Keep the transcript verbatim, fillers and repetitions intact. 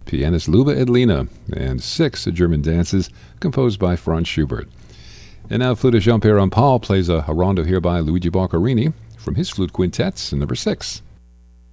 pianist Luba Edlina, and six German dances composed by Franz Schubert. And now flutist Jean-Pierre Rampal plays a, a rondo here by Luigi Boccherini from his flute quintets, number six.